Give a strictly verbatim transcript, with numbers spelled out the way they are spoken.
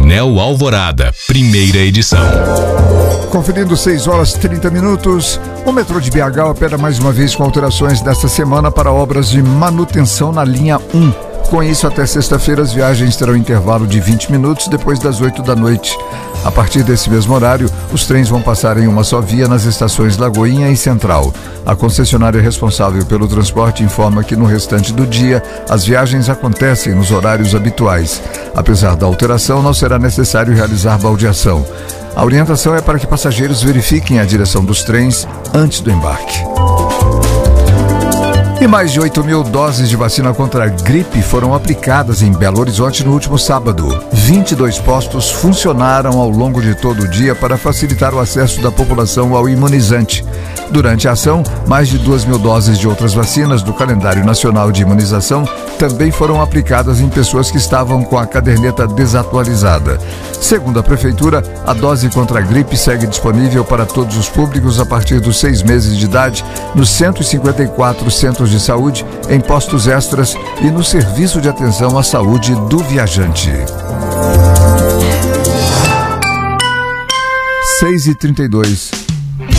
Painel Alvorada, primeira edição. Conferindo seis horas e trinta minutos, o metrô de B H opera mais uma vez com alterações desta semana para obras de manutenção na linha um. Com isso, até sexta-feira, as viagens terão intervalo de vinte minutos depois das oito da noite. A partir desse mesmo horário, os trens vão passar em uma só via nas estações Lagoinha e Central. A concessionária responsável pelo transporte informa que no restante do dia, as viagens acontecem nos horários habituais. Apesar da alteração, não será necessário realizar baldeação. A orientação é para que passageiros verifiquem a direção dos trens antes do embarque. E mais de oito mil doses de vacina contra a gripe foram aplicadas em Belo Horizonte no último sábado. vinte e dois postos funcionaram ao longo de todo o dia para facilitar o acesso da população ao imunizante. Durante a ação, mais de duas mil doses de outras vacinas do calendário nacional de imunização também foram aplicadas em pessoas que estavam com a caderneta desatualizada. Segundo a Prefeitura, a dose contra a gripe segue disponível para todos os públicos a partir dos seis meses de idade nos cento e cinquenta e quatro centros de saúde, em postos extras e no serviço de atenção à saúde do viajante. seis e trinta e dois.